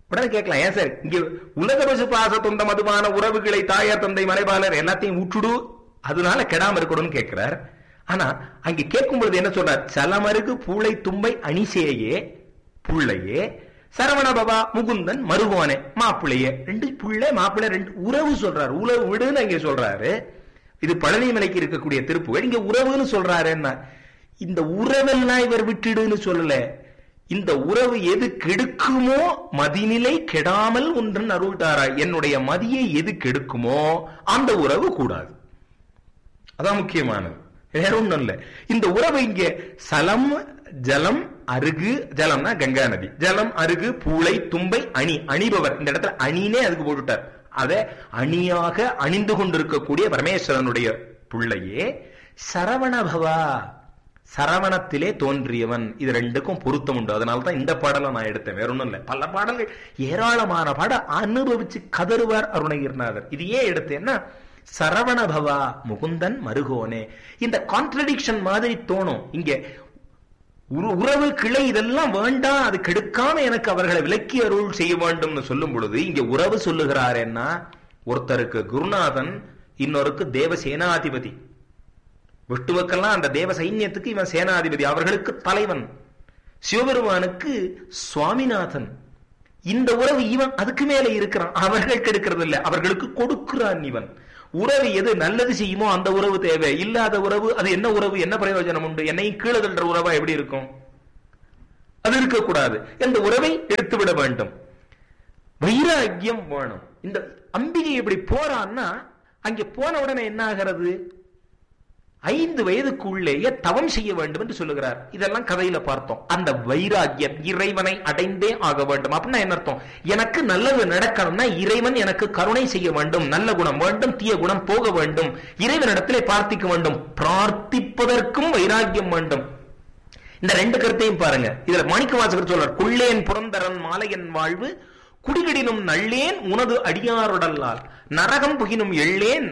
உடனே கேட்கலாம், ஏன் சார் இங்க உலக பசு பாச தொந்த மதுவான உறவுகளை தாயார் தந்தை மலைபாலர் எல்லாத்தையும் விட்டுடு, அதனால கெடாம இருக்கணும்னு கேட்கிறார். ஆனா அங்க கேட்கும் பொழுது என்ன சொல்றார்? சலமருகு பூளை தும்பை அணிசேயே புள்ளையே சரவண பவா முகுந்தன் மருகோனே மாப்பிள்ளையே. ரெண்டு புள்ளை மாப்பிள்ளை, ரெண்டு உறவு சொல்றாரு. உறவு விடுன்னு அங்க சொல்றாரு. இது பழனி மலைக்கு இருக்கக்கூடிய திருப்புகள். இங்க உறவுன்னு சொல்றாரு. என்ன இந்த உறவெல்லாம் இவர் விட்டுடுன்னு சொல்லல. இந்த உறவு எது கெடுக்குமோ மதிநிலை கெடாமல் ஒன்றன் அருள்தாரா. என்னுடைய மதியை எது கெடுக்குமோ அந்த உறவு கூடாது. அதான் முக்கியமானது, வேற ஒண்ணும் இல்ல. இந்த உறவு இங்க சலம் ஜலம் அருகு, ஜலம்னா கங்கா நதி, ஜலம் அருகு பூளை தும்பை அணி, அணிபவர். இந்த இடத்துல அணினே அதுக்கு போட்டுட்டார். அத அணியாக அணிந்து கொண்டிருக்கக்கூடிய பரமேஸ்வரனுடைய பிள்ளையே சரவணபவா, சரவணத்திலே தோன்றியவன். இது ரெண்டுக்கும் பொருத்தம் உண்டு. அதனால்தான் இந்த பாடலை நான் எடுத்தேன், வேற ஒண்ணும் இல்ல. பல பாடல்கள், ஏராளமான பாட அனுபவிச்சு கதறுவார் அருணகிரிநாதர். இது ஏன் எடுத்தேன்னா, சரவணபவா முகுந்தன் மருகோனே. இந்த கான்ட்ரடிக்ஷன் மாதிரி தோணும். இங்க உறவு கிளை இதெல்லாம் வேண்டாம், அது கெடுக்காம எனக்கு அவர்களை விலக்கி அருள் செய்ய வேண்டும் சொல்லும் பொழுது இங்க உறவு சொல்லுகிறார். என்ன, ஒருத்தருக்கு குருநாதன், இன்னொருக்கு தேவ சேனாதிபதி. விஷ்ணுவுக்கெல்லாம் அந்த தேவ சைன்யத்துக்கு இவன் சேனாதிபதி, அவர்களுக்கு தலைவன். சிவபெருமானுக்கு சுவாமிநாதன். இந்த உறவு இவன் அதுக்கு மேல இருக்கிறான். அவர்கள் கெடுக்கிறது இல்லை, அவர்களுக்கு கொடுக்கிறான் இவன். உறவு எது நல்லது செய்யுமோ அந்த உறவு தேவை. இல்லாத உறவு அது என்ன உறவு, என்ன பிரயோஜனம் உண்டு? என்னையும் கீழே தள்ளுற உறவா எப்படி இருக்கும்? அது இருக்கக்கூடாது. இந்த உறவை எடுத்துவிட வேண்டும். வைராக்கியம் வேணும். இந்த அம்பிகை இப்படி போறான்னா அங்கே போன உடனே என்ன ஆகிறது? 5 வயதுக்குள்ளேயே தவம் செய்ய வேண்டும் என்று சொல்லுகிறார். இதெல்லாம் கதையில பார்த்தோம். அந்த வைராக்கியம், இறைவனை அடைந்தே ஆக வேண்டும். அப்படின்னா என்ன அர்த்தம்? எனக்கு நல்லது நடக்கணும்னா இறைவன் எனக்கு கருணை செய்ய வேண்டும், நல்ல குணம் வேண்டும், தீய குணம் போக வேண்டும், இறைவனிடத்திலே பிரார்த்திக்க வேண்டும். பிரார்த்திப்பதற்கும் வைராக்கியம் வேண்டும். இந்த 2 கருத்தையும் பாருங்க. இதுல மாணிக்கவாசகர் சொல்றார், கொள்ளேன் புரந்தரன் மாலையன் வாழ்வு குடிகடினும் நள்ளேன் உனது அடியாருடல்லால் நரகம் புகினும் எள்ளேன்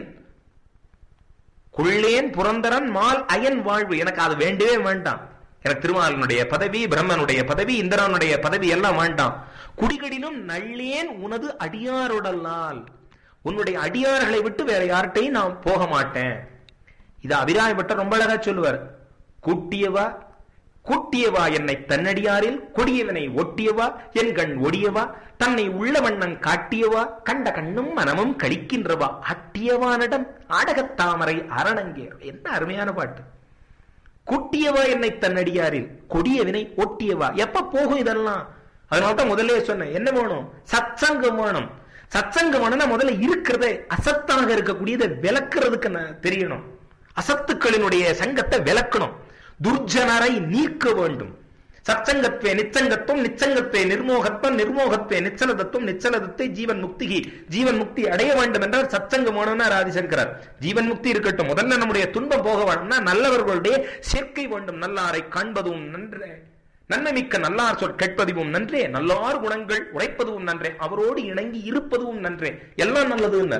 கொள்ளேன் புரந்தரன் மால் அயன் வாழ்வு. எனக்கு அது வேண்டவே வேண்டாம். எனக்கு திருமாலனுடைய பதவி, பிரம்மனுடைய பதவி, இந்திரனுடைய பதவி எல்லாம் வேண்டாம். குடிகடினும் நள்ளேன் உனது அடியாருடல்லால், உன்னுடைய அடியார்களை விட்டு வேற யார்கிட்டையும் நான் போக மாட்டேன். இது அபிராமி பட்டர் ரொம்ப அழகா சொல்லுவார். கூட்டியவா கூட்டியவா என்னை தன்னடியாரில் கொடியவனை ஒட்டியவா என் கண் ஒடியவா தன்னை உள்ள வண்ணன் காட்டியவா கண்ட கண்ணும் மனமும் கழிக்கின்றவா ஆட்டியவானிடம் ஆடகத்தாமரை அரணங்கேர். என்ன அருமையான பாட்டு. கூட்டியவா என்னை தன்னடியாரில் கொடியவனை ஒட்டியவா. எப்ப போகும் இதெல்லாம்? அதனால்தான் முதல்ல சொன்னேன், என்ன வேணும்? சத்சங்கம் வேணும். சத்சங்கம் வேணும்னா முதல்ல இருக்கிறத, அசத்தாக இருக்கக்கூடியதை விளக்குறதுக்கு தெரியணும். அசத்துக்களினுடைய சங்கத்தை விளக்கணும். துர்ஜனரை நீக்க வேண்டும். சச்சங்கத்வே நிச்சங்கத்துவம், நிச்சங்கத்வே நிர்மோகத்துவம், நிர்மோகத்வே நிச்சலதத்துவம், நிச்சலதத்தை ஜீவன் முக்தி. ஜீவன் முக்தி அடைய வேண்டும் என்றால் சச்சங்கம் வேணும்னா ஆதிசங்கரார். ஜீவன் முக்தி இருக்கட்டும், முதல்ல நம்முடைய துன்பம் போக வேண்டும்னா நல்லவர்களுடைய சேர்க்கை வேண்டும். நல்லாரை காண்பதும் நன்றே, நன்மை மிக்க நல்லார் சொல் கேட்பதும் நன்றே, நல்லார் குணங்கள் உரைப்பதும் நன்றே, அவரோடு இணங்கி இருப்பதும் நன்றே, எல்லாம் நல்லதுன்னு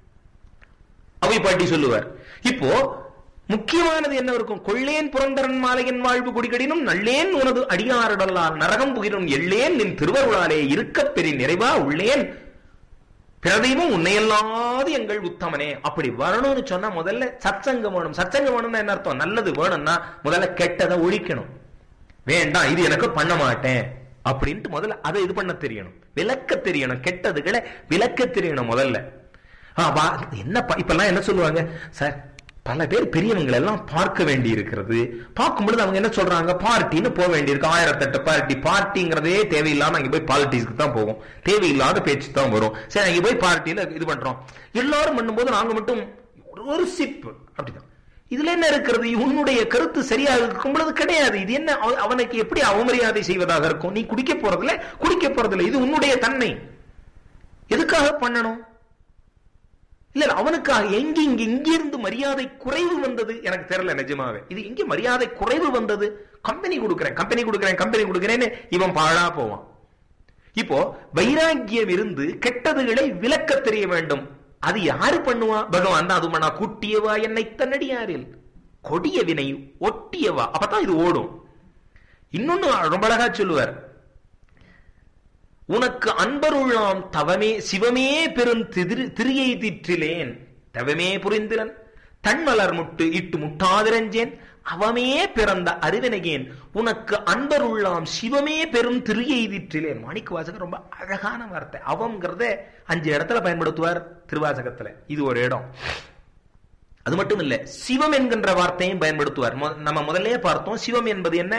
அவை பாட்டி சொல்லுவார். இப்போ முக்கியமானது என்ன இருக்கும்? கொள்ளேன் புரந்தரன் மாலையன் வாழ்வு குடிகடினும் நல்லேன் உனது அடியாருடல்லால் நரகம் புகினும் எள்ளேன் நின் திருவருளாலே இருக்கப் பெரிய நிறைவா உள்ளேன் பிரதெய்வம் உன்னையல்லாது எங்கள் உத்தமனே. அப்படி வரணும்னு சொன்னா முதல்ல சத்சங்கம் வேணும். சத்சங்கம் வேணும்னா என்ன அர்த்தம்? நல்லது வேணும்னா முதல்ல கெட்டதை ஒழிக்கணும். வேண்டாம், இது எனக்கு பண்ண மாட்டேன் அப்படின்ட்டு முதல்ல அதை இது பண்ண தெரியணும், விளக்க தெரியணும். கெட்டதுகளை விளக்க தெரியணும் முதல்ல. என்ன இப்பெல்லாம் என்ன சொல்லுவாங்க சார், பல பேர் பெரியவங்களை எல்லாம் பார்க்க வேண்டி இருக்கிறது. பார்க்கும் பொழுது அவங்க என்ன சொல்றாங்க, பார்ட்டின்னு போக வேண்டியிருக்கு. 1008 பார்ட்டி. பார்ட்டிங்கிறதே தேவையில்லாம அங்க போய் பாலிட்டிக்ஸ்க்கு தான் போகும், தேவையில்லாத பேச்சு தான் வரும். சரி, அங்க போய் பார்ட்டியில இது பண்றோம். எல்லாரும் பண்ணும்போது நாங்க மட்டும் ஒரு சிப் அப்படிதான். இதுல என்ன இருக்கிறது? உன்னுடைய கருத்து சரியாக இருக்கும் பொழுது கிடையாது. இது என்ன, அவனுக்கு எப்படி அவமரியாதை செய்வதாக இருக்கும்? நீ குடிக்க போறதில்ல, இது உன்னுடைய தன்மை. எதுக்காக பண்ணணும்? இல்ல அவனுக்காக எங்கிருந்து மரியாதை குறைவு வந்தது எனக்கு தெரியல நிஜமாவே. இது எங்க மரியாதை குறைவு வந்தது? கம்பெனி கொடுக்கிறேன்னு இவன் பாழா போவான். இப்போ வைராக்கியம் இருந்து கெட்டதுகளை விளக்க தெரிய வேண்டும். அது யாரு பண்ணுவா? பகவான் தான். அது பண்ணா. கூட்டியவா என்னை தன்னடியாரில் கொடிய வினை ஒட்டியவா. அப்பதான் இது ஓடும். இன்னொன்னு ரொம்ப அழகா சொல்லுவார், உனக்கு அன்பருள்ளாம் தவமே சிவமே பெரும் திரியை திற்றிலேன். தவமே புரிந்திலன் தன்மலர் முட்டு இட்டு முட்டாதிரஞ்சேன் அவமே பிறந்த அறிவினையேன் உனக்கு அன்பருள்ளாம் சிவமே பெரும் திரியை திற்றிலேன். மாணிக்க வாசகர் ரொம்ப அழகான வார்த்தை. அவம்ங்கிறத 5 இடத்துல பயன்படுத்துவார் திருவாசகத்துல. இது ஒரு இடம். அது மட்டும் இல்ல, சிவம் என்கின்ற வார்த்தையும் பயன்படுத்துவார். நம்ம முதல்ல பார்த்தோம், சிவம் என்பது என்ன?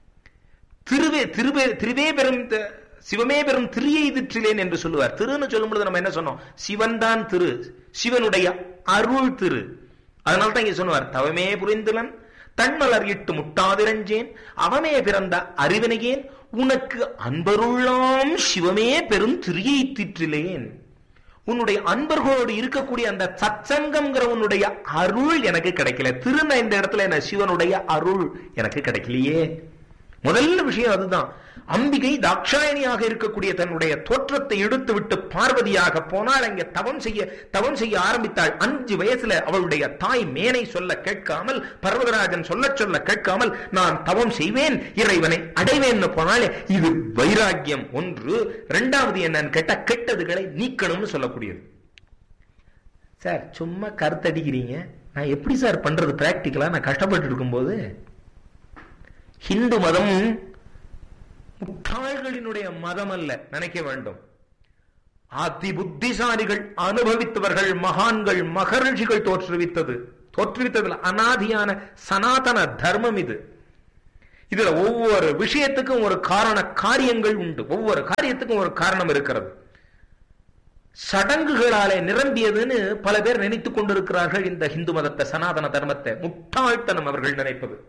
திருவே பெரும் சிவமே பெரும் திரியை திற்றிலேன் என்று சொல்லுவார். திருன்னு சொல்லும் பொழுது நம்ம என்ன சொன்னோம்? சிவன் தான் திரு, சிவனுடைய அருள் திரு. அதனால தான் இங்க சொன்னார், தவமே புரிந்துலன் தன்மலர் இட்டு முட்டாதிரஞ்சேன் அவமே பிறந்த அறிவினையேன் உனக்கு அன்பருள்ளாம் சிவமே பெரும் திரியை திற்றிலேன். உன்னுடைய அன்பர்களோடு இருக்கக்கூடிய அந்த சச்சங்கம்ங்கிற உன்னுடைய அருள் எனக்கு கிடைக்கல. திருந இந்த இடத்துல என்ன? சிவனுடைய அருள் எனக்கு கிடைக்கலையே. முதல்ல விஷயம் அதுதான். அம்பிகை தாக்ஷாயணியாக இருக்கக்கூடிய தன்னுடைய தோற்றத்தை எடுத்து விட்டு பார்வதியாக போனால் அங்கே தவம் செய்ய ஆரம்பித்தாள். 5 வயசுல அவளுடைய தாய் மேனை சொல்ல கேட்காமல், பர்வதராஜன் சொல்ல கேட்காமல் நான் தவம் செய்வேன், இறைவனை அடைவேன்னு போனாலே இது வைராக்கியம் ஒன்று. 2வது என்னன்னு கேட்டா, கெட்டதுகளை நீக்கணும்னு சொல்லக்கூடியது. சார் சும்மா கருத்தடிக்கிறீங்க, நான் எப்படி சார் பண்றது பிராக்டிக்கலா? நான் கஷ்டப்பட்டு இருக்கும்போது ஹிந்து மதம் முட்டாள்களினுடைய மதம் அல்ல, நினைக்க வேண்டும். அதி புத்திசாலிகள், அனுபவித்தவர்கள், மகான்கள், மகர்ஷிகள் தோற்றுவித்ததில் அனாதியான சனாதன தர்மம் இது. இதுல ஒவ்வொரு விஷயத்துக்கும் ஒரு காரியங்கள் உண்டு. ஒவ்வொரு காரியத்துக்கும் ஒரு காரணம் இருக்கிறது. சடங்குகளாலே நிரம்பியதுன்னு பல பேர் நினைத்துக் கொண்டிருக்கிறார்கள் இந்த ஹிந்து மதத்தை, சனாதன தர்மத்தை. முட்டாள்தனம் அவர்கள் நினைப்பது,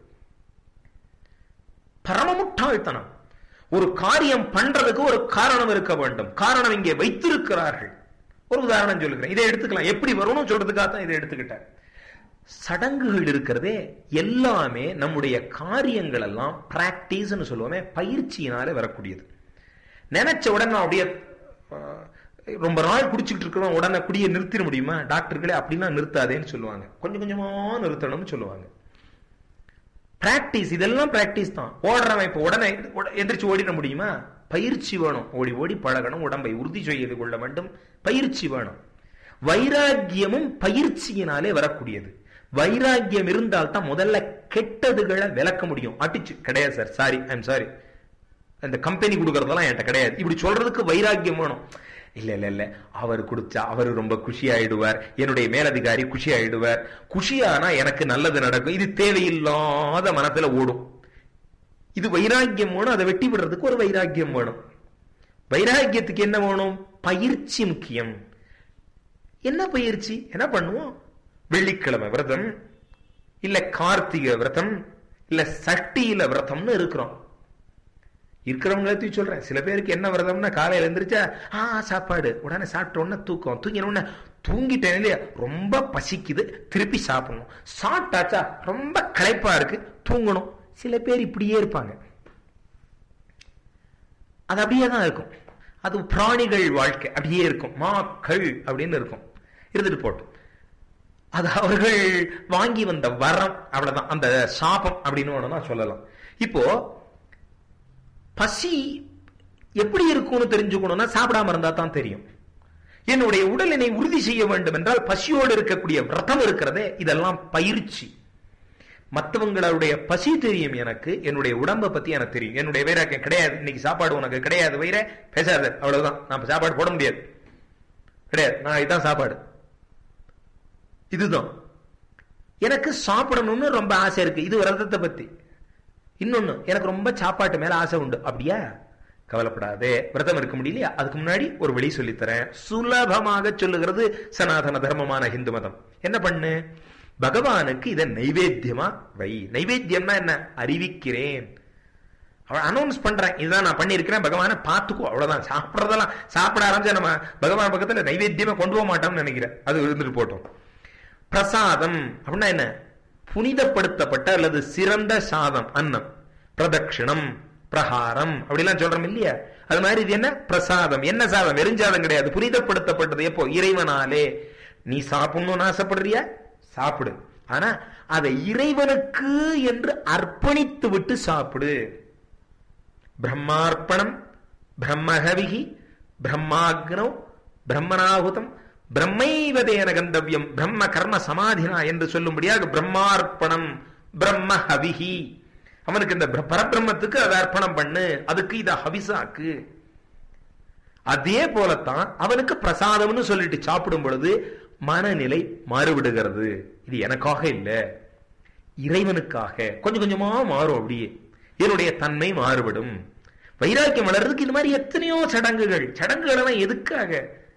பரம முட்டாள்தனம். ஒரு காரியம் பண்றதுக்கு ஒரு காரணம் இருக்க வேண்டும். காரணம் இங்கே வைத்திருக்கிறார்கள். ஒரு உதாரணம் சொல்லுகிறேன், இதை எடுத்துக்கலாம். எப்படி வரணும்னு சொல்றதுக்காக தான் இதை எடுத்துக்கிட்டேன். சடங்குகள் இருக்கிறதே எல்லாமே நம்முடைய காரியங்கள் எல்லாம் பிராக்டிஸ்னு சொல்லுவோமே, பயிற்சியினாலே வரக்கூடியது. நினைச்ச உடனே நான் அப்படியே ரொம்ப நாள் குடிச்சுக்கிட்டு இருக்கிறோம், உடனே குடியை நிறுத்திட முடியுமா? டாக்டர்களே அப்படின்னா நிறுத்தாதேன்னு சொல்லுவாங்க. கொஞ்சம் கொஞ்சமா நிறுத்தணும்னு சொல்லுவாங்க. பிராக்டிஸ், இதெல்லாம் பிராக்டிஸ் தான். ஓடுறவன் இப்ப உடனே எந்திரிச்சு ஓடிட முடியுமா? பயிற்சி வேணும். ஓடி ஓடி பழகணும், உடம்பை உறுதி செய்து கொள்ள வேண்டும், பயிற்சி வேணும். வைராக்கியமும் பயிற்சியினாலே வரக்கூடியது. வைராக்கியம் இருந்தால் தான் முதல்ல கெட்டதுகளை விளக்க முடியும். அடிச்சு கிடையாது sir, sorry, I am sorry, அந்த கம்பெனி கொடுக்கறதெல்லாம் என்கிட்ட கிடையாது, இப்படி சொல்றதுக்கு வைராக்கியம் வேணும். இல்ல இல்ல இல்ல, அவர் குடிச்சா அவரு ரொம்ப குஷி ஆயிடுவார், என்னுடைய மேலதிகாரி குஷி ஆயிடுவார், குஷியானா எனக்கு நல்லது நடக்கும், இது தேவையில்லாத மனத்துல ஓடும். இது வைராக்கியம் வேணும். அதை வெட்டி விடுறதுக்கு ஒரு வைராக்கியம் வேணும். வைராக்கியத்துக்கு என்ன வேணும்? பயிற்சி முக்கியம். என்ன பயிற்சி? என்ன பண்ணுவோம்? வெள்ளிக்கிழமை விரதம், இல்ல கார்த்திகை விரதம், இல்ல சஷ்டியில விரதம்னு இருக்கிறோம். இருக்கிறவங்கள சொல்றேன். சில பேருக்கு என்ன விரதம்னா, காலையில எழுந்திரிச்சா சாப்பாடு, உடனே சாப்பிட்ட உடனே தூக்கம், தூங்கின தூங்கிட்டேன் இல்லையா, ரொம்ப பசிக்குது, திருப்பி சாப்பிடணும், சாப்பிட்டாச்சா ரொம்ப களைப்பா இருக்கு, தூங்கணும். சில பேர் இப்படியே இருப்பாங்க. அது அப்படியே தான் இருக்கும். அது பிராணிகள் வாழ்க்கை அப்படியே இருக்கும். மாக்கள் அப்படின்னு இருக்கும். இருந்துட்டு போட்டோம். அது அவர்கள் வாங்கி வந்த வரம், அவ்வளவுதான். அந்த சாபம் அப்படின்னு சொல்லலாம். இப்போ பசி எப்படி இருக்கும்னு தெரிஞ்சுக்கணும்னா சாப்பிடாம இருந்தா தான் தெரியும். என்னுடைய உடலினை உறுதி செய்ய வேண்டும் என்றால் பசியோடு இருக்கக்கூடிய விரதம் இருக்கிறதே, இதெல்லாம் பயிற்சி. மற்றவங்களுடைய பசி தெரியும் எனக்கு, என்னுடைய உடம்பை பத்தி எனக்கு தெரியும். என்னுடைய வைராக்கியம் கிடையாது, இன்னைக்கு சாப்பாடு உனக்கு கிடையாது, வயிறே பேசாத, அவ்வளவுதான், நான் சாப்பாடு போட முடியாது, கிடையாது, நான் இதுதான் சாப்பாடு. இதுதான் எனக்கு சாப்பிடணும்னு ரொம்ப ஆசை இருக்கு. இது விரதத்தை பத்தி. இன்னொன்னு, எனக்கு ரொம்ப சாப்பாட்டு மேல ஆசை உண்டு. அப்படியா? கவலைப்படாதே, விரதம் இருக்க முடியலையா? அதுக்கு முன்னாடி ஒரு வழி சொல்லித்தரேன். சுலபமாக சொல்லுகிறது சனாதன தர்மமான ஹிந்து மதம். என்ன பண்ணு? பகவானுக்கு இதை நைவேத்தியமா வை. நைவேத்தியம்னா என்ன? அறிவிக்கிறேன், அனௌன்ஸ் பண்றேன், இதுதான் நான் பண்ணிருக்கிறேன், பகவானை பார்த்துக்கோ, அவ்வளவுதான். சாப்பிடறதெல்லாம் சாப்பிட ஆரம்பிச்சா நம்ம பகவான் பக்கத்துல நைவேத்தியமா கொண்டு போக மாட்டோம்னு நினைக்கிறேன். அது இருந்துட்டு போட்டோம். பிரசாதம் அப்படின்னா என்ன? புனிதப்படுத்தப்பட்ட அல்லது சிறந்த சாதம், அன்னம். பிரதட்சிணம், பிரகாரம் அப்படிலாம் சொல்றோம் இல்லையா? அது மாதிரி இது என்ன? பிரசாதம். என்ன சாதம்? வெறுஞ்சாதம் கிடையாது, புனிதப்படுத்தப்பட்டது. எப்போ? இறைவனாலே. நீ சாப்பிடணும்னு ஆசைப்படுறியா? சாப்பிடு. ஆனா அதை இறைவனுக்கு என்று அர்ப்பணித்து விட்டு சாப்பிடு. பிரம்மார்ப்பணம் பிரம்மஹவிஹி பிரம்மாக்னோ பிரம்மனாகுதம் பிரம்மைவதேன கந்தவியம் பிரம்ம கர்ம சமாதினா என்று சொல்லும்படியாக பிரம்மார்ப்பணம் பிரம்மஹவிஹி, அவனுக்கு இந்த பரபிரம்மத்துக்கு அதை அர்ப்பணம் பண்ணு, அதுக்கு இத ஹவிசாக்கு. அதே போலத்தான் அவனுக்கு பிரசாதம்னு சொல்லிட்டு சாப்பிடும் பொழுது மனநிலை மாறுபடுகிறது. இது எனக்காக இல்ல, இறைவனுக்காக கொஞ்சம் கொஞ்சமா மாறும். அப்படியே என்னுடைய தன்மை மாறுபடும். வைராக்கியம் வளர்றதுக்கு இந்த மாதிரி எத்தனையோ சடங்குகள் எல்லாம் எதுக்காக?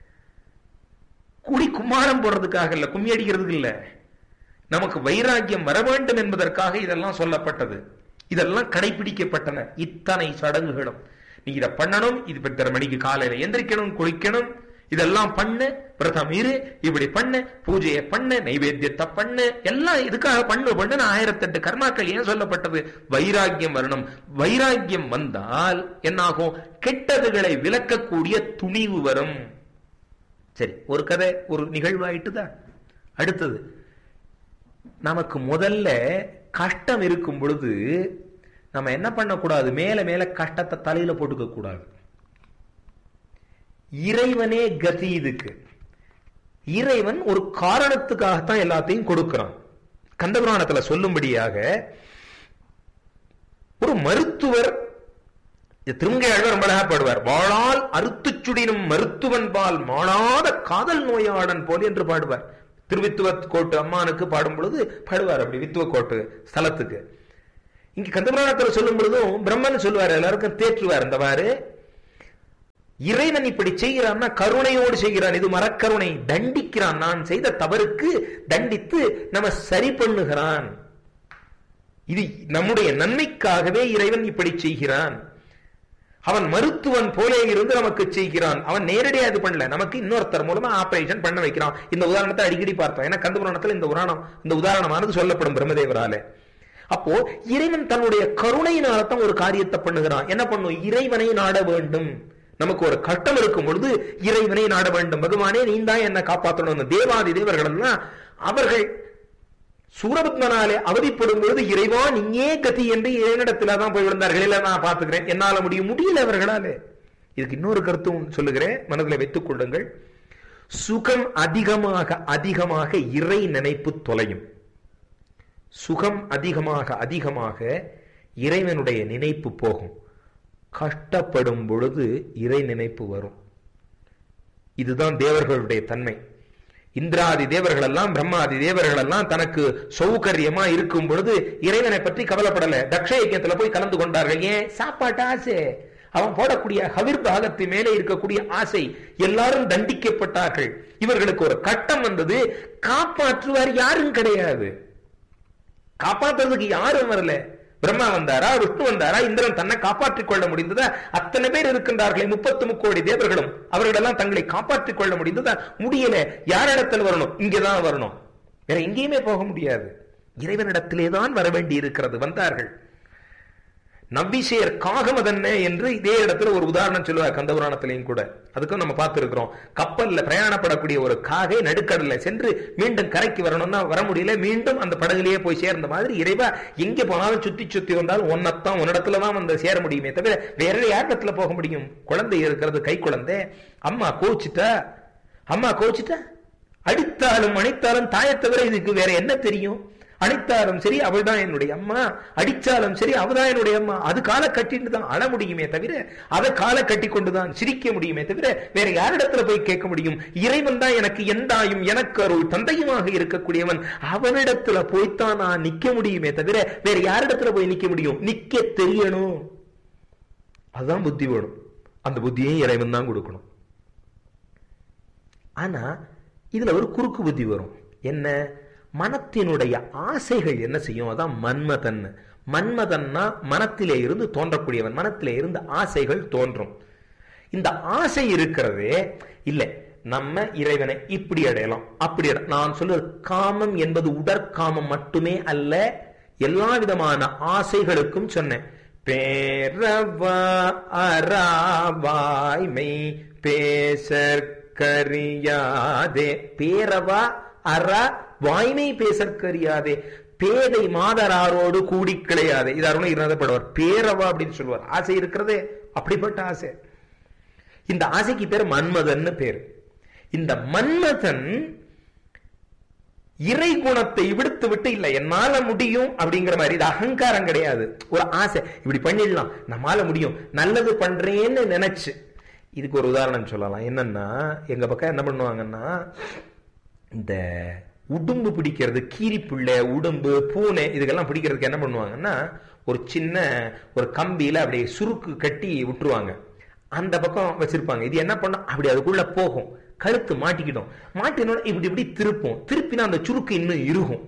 குடி கும்மாரம் போடுறதுக்காக இல்ல, கும்மி அடிக்கிறதுக்கு இல்ல, நமக்கு வைராக்கியம் வர வேண்டும் என்பதற்காக இதெல்லாம் சொல்லப்பட்டது, இதெல்லாம் கடைபிடிக்கப்பட்டன. இத்தனை சடங்குகளும் நீ இதை பண்ணணும், இது 10:30 மணிக்கு காலையில எந்திரிக்கணும், குளிக்கணும், இதெல்லாம் பண்ணு, விரதம் இரு, இப்படி பண்ணு, பூஜையை பண்ணு, நைவேத்தியத்தை பண்ணு, எல்லாம் இதுக்காக பண்ணு 1008 கர்மாக்கள் ஏன் சொல்லப்பட்டது? வைராக்கியம் வரணும். வைராக்கியம் வந்தால் என்னாகும்? கெட்டதுகளை விலக்கக்கூடிய துணிவு வரும். சரி, ஒரு கதை, ஒரு நிகழ்வாயிட்டுதான். அடுத்தது, நமக்கு முதல்ல கஷ்டம் இருக்கும் பொழுது நம்ம என்ன பண்ணக்கூடாது? மேல மேல கஷ்டத்தை தலையில போட்டுக்க கூடாது. இறைவனே கதி. இதுக்கு இறைவன் ஒரு காரணத்துக்காகத்தான் எல்லாத்தையும் கொடுக்கிறான். கந்தபுராணத்துல சொல்லும்படியாக ஒரு மருத்துவர், திருமங்கையாழ்வார் ரொம்ப அழகா பாடுவார், வாழால் அறுத்துச் சுடினும் மருத்துவன் பால் மாளாத காதல் நோயாளன் போல் என்று பாடுவார். திருவித்துவக்கோட்டு அம்மானுக்கு பாடும் பொழுது பாடுவார் அப்படி, வித்துவக்கோட்டு ஸ்தலத்துக்கு. இங்க கந்தபுராணத்துல சொல்லும் பொழுதும் பிரம்மன் சொல்லுவார், எல்லாருக்கும் தேற்றுவார். இந்தவாறு இறைவன் இப்படி செய்கிறான்னா கருணையோடு செய்கிறான், இது மரக்கருணை, தண்டிக்கிறான், நான் செய்த தவறுக்கு தண்டித்து நம்ம சரி பண்ணுகிறான், இது நம்முடைய நன்மைக்காகவே இறைவன் இப்படி செய்கிறான். அவன் மருத்துவன் போலே இருந்து நமக்கு செய்கிறான். அவன் நேரடியா இது பண்ணல, நமக்கு இன்னொருத்தர் மூலமா ஆபரேஷன் பண்ண வைக்கிறான். இந்த உதாரணத்தை அடிக்கடி பார்த்தோம். ஏன்னா கந்தபுராணத்துல இந்த உதாரணமானது சொல்லப்படும் பிரம்மதேவரால. அப்போ இறைவன் தன்னுடைய கருணையினால்தான் ஒரு காரியத்தை பண்ணுகிறான். என்ன பண்ணும்? இறைவனை நாட வேண்டும். நமக்கு ஒரு கஷ்டம் இருக்கும் பொழுது இறைவனை நாட வேண்டும். பகவானே நீ தான் என்ன காப்பாற்றணும். தேவாதி தேவர்கள் எல்லாம் அவர்கள் சூரபத்மனாலே அவதிப்படும் பொழுது இறைவா நீயே கதி என்று இறைவனிடத்துல தான் போய் விழுந்தார்கள். இல்ல நான் பார்த்துக்கிறேன், என்னால முடியல அவர்களாலே. இதுக்கு இன்னொரு கருத்தும் சொல்லுகிறேன், மனதில் வைத்துக் கொள்ளுங்கள். சுகம் அதிகமாக அதிகமாக இறை நினைப்பு தொலையும். சுகம் அதிகமாக அதிகமாக இறைவனுடைய நினைப்பு போகும். கஷ்டப்படும் பொழுது இறை நினைப்பு வரும். இதுதான் தேவர்களுடைய தன்மை. இந்திராதி தேவர்கள் எல்லாம், பிரம்மாதி தேவர்கள் எல்லாம் தனக்கு சௌகரியமா இருக்கும் பொழுது இறைவனை பற்றி கவலைப்படல. தக்ஷ யஜ்ஞத்துல போய் கலந்து கொண்டார்கள். ஏன்? சாப்பாட்டு ஆசை, அவன் போடக்கூடிய ஹவிர் பாகத்து மேலே இருக்கக்கூடிய ஆசை. எல்லாரும் தண்டிக்கப்பட்டார்கள். இவர்களுக்கு ஒரு கட்டம் வந்தது, காப்பாற்றுவார் யாரும் கிடையாது. காப்பாற்றுறதுக்கு யாரும் வரல. பிரம்மா வந்தாரா, விஷ்ணு வந்தாரா, இந்திரன் தன்னை காப்பாற்றிக் கொள்ள முடிந்ததா? அத்தனை பேர் இருக்கின்றார்களே, 33 கோடி தேவர்களும், அவர்களெல்லாம் தங்களை காப்பாற்றிக் கொள்ள முடிந்ததா? முடியல. யாரிடத்தில் வரணும்? இங்கேதான் வரணும், வேற எங்கேயுமே போக முடியாது. இறைவனிடத்திலேதான் வர வேண்டி இருக்கிறது. வந்தார்கள். நவ்விசேர் காகமதன்ன என்று இதே இடத்துல ஒரு உதாரணம் சொல்லுவார் கந்தபுராணத்திலையும் கூட. அதுக்கும் நம்ம பார்த்திருக்கிறோம். கப்பல்ல பிரயாணப்படக்கூடிய ஒரு காகை நடுக்கடல்ல சென்று மீண்டும் கரைக்கு வரணும்னா வர முடியல, மீண்டும் அந்த படகுலயே போய் சேர்ந்த மாதிரி இறைவா எங்க போனாலும் சுத்தி சுத்தி வந்தாலும் ஒன்னத்தான் உன்னிடத்துலதான் வந்து சேர முடியுமே தவிர வேற யாரிடத்துல போக முடியும்? குழந்தை இருக்கிறது, கை குழந்தை. அம்மா கோச்சிட்டா அடித்தாலும் அணித்தாலும் தாயை தவிர இதுக்கு வேற என்ன தெரியும்? அடித்தாலும் சரி அவள் தான் என்னுடைய அம்மா, அடிச்சாலும் சரி அவதான் என்னுடைய அம்மா. அது காலை கட்டிட்டு தான் அழ முடியுமே தவிர, அதை காலை கட்டி கொண்டுதான் சிரிக்க முடியுமே தவிர வேற யாரிடத்துல போய் கேட்க முடியும்? இறைவன் தான் எனக்கு எந்தாயும் எனக்கு அருள் தந்தையுமாக இருக்கக்கூடியவன். அவனிடத்துல போய்த்தான் நான் நிக்க முடியுமே தவிர வேற யாரிடத்துல போய் நிக்க முடியும்? நிக்க தெரியணும். அதுதான் புத்தி வேணும். அந்த புத்தியை இறைவன் தான் கொடுக்கணும். ஆனா இதுல ஒரு குறுக்கு புத்தி வரும். என்ன? மனத்தினுடைய ஆசைகள் என்ன செய்யும்? அதான் மன்மதன். மன்மதன்னா மனத்திலே இருந்து தோன்றக்கூடியவன். மனத்திலே இருந்து ஆசைகள் தோன்றும். இந்த ஆசை இருக்கிறதே இல்லை, நம்ம இறைவனை இப்படி அடையலாம் அப்படி. நான் சொல்றது காமம் என்பது உடற்காமம் மட்டுமே அல்ல, எல்லா விதமான ஆசைகளுக்கும் சொன்னேன். பேரவா அராவாய்மை பேசற்கரியாதே. பேரவா அறா வாய்மை பேசற்கரியாதே. பேதை மாதராரோடு கூடி கிளையாதே. இது அருணகிரிநாதர் பாடுவார். பேரவா அப்படின்னு சொல்லுவார். ஆசை இருக்கிறதே அப்படிப்பட்ட ஆசை. இந்த ஆசைக்கு பேர் மன்மதன் பேர். இந்த மன்மதன் இறை குணத்தை விடுத்து விட்டு இல்ல என்னால முடியும் அப்படிங்கிற மாதிரி, இது அகங்காரம் கிடையாது, ஒரு ஆசை, இப்படி பண்ணிடலாம், நம்மால முடியும், நல்லது பண்றேன்னு நினைச்சு. இதுக்கு ஒரு உதாரணம் சொல்லலாம். என்னன்னா, எங்க பக்கம் என்ன பண்ணுவாங்கன்னா, இந்த உடும்பு பிடிக்கிறது, கீரிப்புள்ளை, உடும்பு, பூனை, இதுக்கெல்லாம் பிடிக்கிறதுக்கு என்ன பண்ணுவாங்கன்னா, ஒரு சின்ன ஒரு கம்பியில அப்படியே சுருக்கு கட்டி விட்டுருவாங்க. அந்த பக்கம் வச்சிருப்பாங்க. இது என்ன பண்ண, அப்படி அதுக்குள்ள போகும், கழுத்து மாட்டிக்கிடும், மாட்டினோட இப்படி இப்படி திருப்போம், திருப்பினா அந்த சுருக்கு இன்னும் இருக்கும்.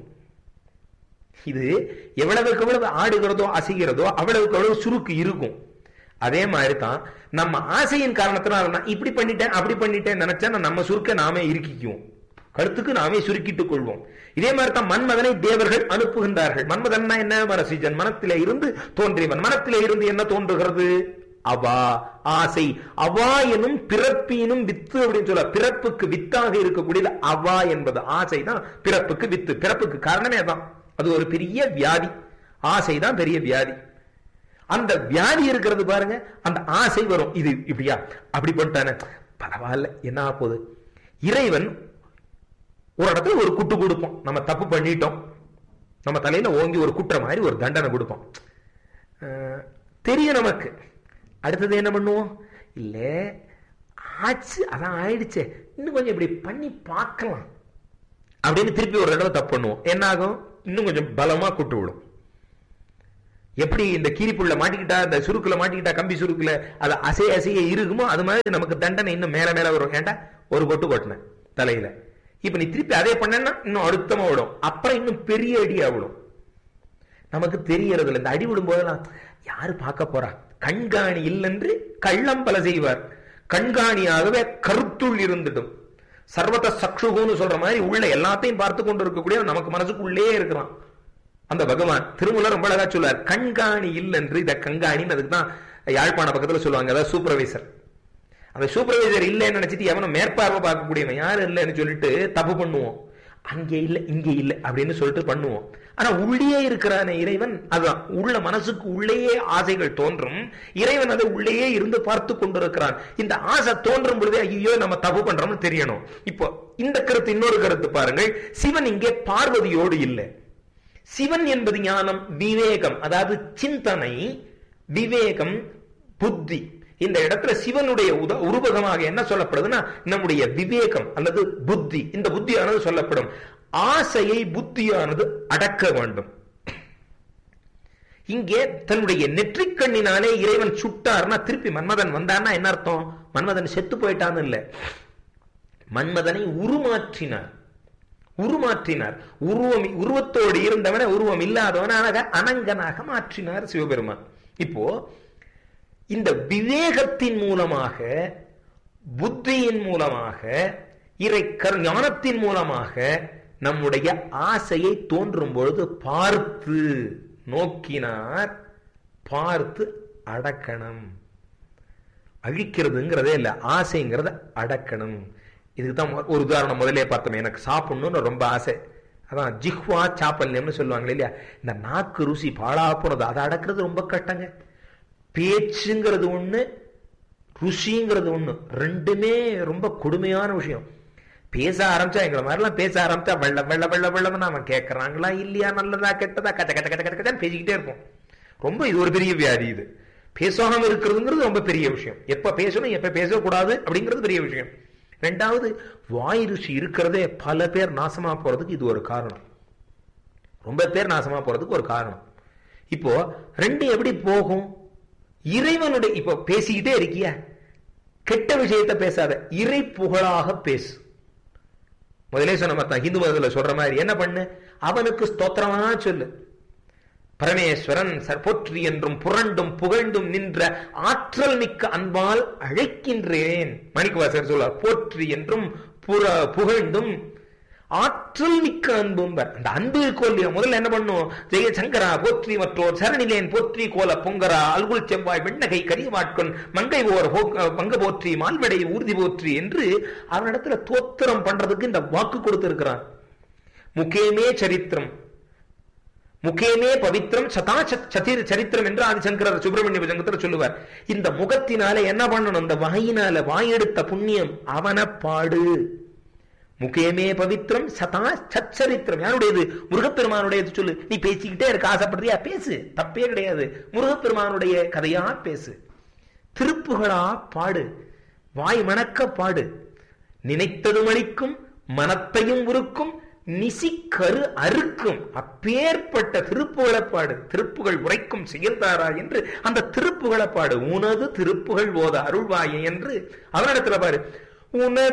இது எவ்வளவுக்கு எவ்வளவு ஆடுகிறதோ அசைகிறதோ அவ்வளவுக்கு அவ்வளவு சுருக்கு இருக்கும். அதே மாதிரி தான் நம்ம ஆசையின் காரணத்தினால இப்படி பண்ணிட்டேன் அப்படி பண்ணிட்டேன் நினைச்சா நம்ம சுருக்க நாமே இருக்கிக்குவோம், கழுத்துக்கு நாமே சுருக்கிட்டுக் கொள்வோம். இதே மாதிரி தான் மன்மதனை தேவர்கள் அனுப்புகின்றார்கள். மன்மதன் என்ன, மனசிஜன், மனத்திலே இருந்து தோன்றியவன். மனத்திலே இருந்து என்ன தோன்றுகிறது, அவா, ஆசை. அவா எனும் பிறப்பினும் வித்து அப்படின்னு சொல்ல, பிறப்புக்கு வித்தாக இருக்கக்கூடியது அவா என்பது. ஆசை தான் பிறப்புக்கு வித்து, பிறப்புக்கு காரணமே தான். அது ஒரு பெரிய வியாதி, ஆசை தான் பெரிய வியாதி. அந்த வியாதி இருக்கிறது பாருங்க, அந்த ஆசை வரும். இது இப்படியா அப்படி பண்ணிட்டானே, பரவாயில்ல, என்ன ஆகுது. இறைவன் ஒரு இடத்துல ஒரு குட்டு கொடுப்போம், நம்ம தப்பு பண்ணிட்டோம், நம்ம தலையில ஓங்கி ஒரு குற்ற மாதிரி ஒரு தண்டனை கொடுப்போம், தெரியும் நமக்கு. அடுத்தது என்ன பண்ணுவோம், இல்ல ஆச்சு, அதான் ஆயிடுச்சே, இன்னும் கொஞ்சம் இப்படி பண்ணி பார்க்கலாம் அப்படின்னு திருப்பி ஒரு தடவை தப்பு பண்ணுவோம். என்ன ஆகும், இன்னும் கொஞ்சம் பலமா குட்டு விடும். எப்படி இந்த கீரிப்புள்ள மாட்டிக்கிட்டா, இந்த சுருக்குல மாட்டிக்கிட்டா, கம்பி சுருக்குல அது அசைய அசைய இருக்குமோ, அது மாதிரி நமக்கு தண்டனை இன்னும் மேல மேல வரும். ஏண்டா ஒரு கொட்டு கொட்டின தலையில, இப்ப நீ திருப்பி அதே பண்ணா இன்னும் அழுத்தமா விடும், அப்புறம் இன்னும் பெரிய அடியா விடும். நமக்கு தெரியறது இல்லை. இந்த அடி விடும் போதெல்லாம் யாரு பார்க்க போறா, கண்காணி இல்லென்று கள்ளம் பல செய்வார், கண்காணியாகவே கருத்துள் இருந்துடும். சர்வத சக்ஷுகுன்னு சொல்ற மாதிரி உள்ள எல்லாத்தையும் பார்த்து கொண்டு இருக்கக்கூடிய நமக்கு மனசுக்குள்ளே இருக்கிறான் அந்த பகவான். திருமூலர் ரொம்ப அழகா சொல்லுவார், கண்காணி இல்லென்று. இத கண்காணின்னு அதுக்கு தான் யாழ்ப்பாண பக்கத்துல சொல்லுவாங்க, அதாவது சூப்பர்வைசர். அந்த சூப்பர்வைசர் இல்லைன்னு நினைச்சிட்டு எவனும் மேற்பார்வை பார்க்கக்கூடியவன் யாரு இல்லைன்னு சொல்லிட்டு தப்பு பண்ணுவோம், அங்கே இல்லை இங்கே இல்லை அப்படின்னு சொல்லிட்டு பண்ணுவோம். ஆனா உள்ளே இருக்கிறான இறைவன், அதுதான் உள்ள மனசுக்கு உள்ளேயே ஆசைகள் தோன்றும், இறைவன் அதை உள்ளேயே இருந்து பார்த்து கொண்டிருக்கிறான். இந்த ஆசை தோன்றும் பொழுதே ஐயோ நம்ம தப்பு பண்றோம்னு தெரியணும். இப்போ இந்த கருத்து, இன்னொரு கருத்து பாருங்கள். சிவன் இங்கே பார்வதியோடு இல்லை. சிவன் என்பது ஞானம், விவேகம், அதாவது சிந்தனை, விவேகம், புத்தி. இந்த இடத்துல சிவனுடைய உருவகமாக என்ன சொல்லப்படுதுன்னா நம்முடைய விவேகம் அல்லது புத்தி. இந்த புத்தியானது சொல்லப்படும். ஆசையை புத்தியானது அடக்க வேண்டும். இங்கே தன்னுடைய நெற்றிக்கண்ணினாலே இறைவன் சுட்டார்னா திருப்பி மன்மதன் வந்தான்னா என்ன அர்த்தம், மன்மதன் செத்து போயிட்டான்னு இல்ல, மன்மதனை உருமாற்றினார். உருமாற்றினார். உருவத்தோடு இருந்தவன உருவம் இல்லாதவனாக அனங்கனாக மாற்றினார் சிவபெருமான். இப்போ இந்த விவேகத்தின் மூலமாக, புத்தியின் மூலமாக, இறை ஞானத்தின் மூலமாக நம்முடைய ஆசையை தோன்றும் பொழுது பார்த்து நோக்கினார், பார்த்து அடக்கணும். அழிக்கிறதுங்கிறதே இல்லை, ஆசைங்கிறத அடக்கணும். இதுக்குதான் ஒரு உதாரணம் முதலே பார்த்தோம். எனக்கு சாப்பிடணும்னு ரொம்ப ஆசை, அதான் ஜிஹ்வா சாப்பல்யம்னு சொல்லுவாங்க இல்லையா, இந்த நாக்கு ருசி பாழா போறது, அதை அடக்கிறது ரொம்ப கஷ்டங்க. பேச்சுங்கிறது ஒண்ணு, ருசிங்கிறது ஒண்ணு, ரெண்டுமே ரொம்ப கொடுமையான விஷயம். பேச ஆரம்பிச்சா, எங்களை மாதிரிலாம் பேச ஆரம்பிச்சா வெள்ள வெள்ள வெள்ள வெள்ளம்னு அவன் கேட்கறாங்களா இல்லையா, நல்லதா கெட்டதா, கச்ச கச்ச கச்ச கச்ச பேசிக்கிட்டே இருப்போம். ரொம்ப இது ஒரு பெரிய வியாதி. இது பேசாம இருக்கிறதுங்கிறது ரொம்ப பெரிய விஷயம். எப்ப பேசணும் எப்ப பேசக்கூடாது அப்படிங்கிறது பெரிய விஷயம். ரெண்டாவது, வாய் ருசி இருக்கிறதே பல பேர் நாசமா போறதுக்கு இது ஒரு காரணம். ரொம்ப பேர் நாசமா போறதுக்கு ஒரு காரணம். இப்போ ரெண்டு எப்படி போகும், இறைவனுடைய இப்போ பேசிக்கிட்டே இருக்கிய, கெட்ட விஷயத்தை பேசாத, இறை புகழாக பேசு. முதலே சொன்ன மாதிரி ஹிந்து மதத்துல சொல்ற மாதிரி என்ன பண்ணு, அவனுக்கு ஸ்தோத்திரமா சொல்லு. பரமேஸ்வரன் போற்றி என்றும் புரண்டும் புகழ்ந்தும் நின்ற ஆற்றல் மிக்க அன்பால் அழைக்கின்றேன். மாணிக்கவாசகர் சொல்வார், போற்றி என்றும் புகழ்ந்தும் ஆற்றல் மிக்க அன்பும். அந்த அன்பு இருக்கோ இல்லையா, முதல்ல என்ன பண்ணும், ஜெய சங்கரா போற்றி மற்றோர் சரணிலேன் போற்றி கோல பொங்கரா அல்குல் செவ்வாய் வெண்ணகை கரியவாட்கொன் மங்கை ஓர் பங்க போற்றி மால்வடை ஊர்தி போற்றி என்று அவனிடத்துல தோத்திரம் பண்றதுக்கு இந்த வாக்கு கொடுத்திருக்கிறான். முகேமே சரித்திரம், முகேமே பவித்திரம் சதா சதிர் சரித்திரம் என்று ஆதிசங்கரர் சுப்பிரமணிய புஜங்கத்தில் சொல்லுவார். இந்த முகத்தினால என்ன பண்ணணும்? இந்த வாயினால வாயெடுத்த புண்ணியம் அவனை பாடு. முகேமே பவித்திரம் சதா சச்சரித்திரம். யாருடையது? முருகப்பெருமானுடையது. சொல்லு, நீ பேசிக்கிட்டே இருக்க ஆசைப்படுறியா? பேசு, தப்பே கிடையாது. முருகப்பெருமானுடைய கதையா பேசு, திருப்புகளா பாடு, வாய் மணக்க பாடு. நினைத்ததும் அளிக்கும், மனத்தையும் உருக்கும், நிசிக்கரு அறுக்கும் அப்பேற்பட்ட திருப்புகழப்பாடு. திருப்புகள் உரைக்கும் செயல்தாரா என்று அந்த திருப்புகழப்பாடு. உனது திருப்புகள் ஓத அருள்வாயே என்று அவனிடத்துல பாரு. உனது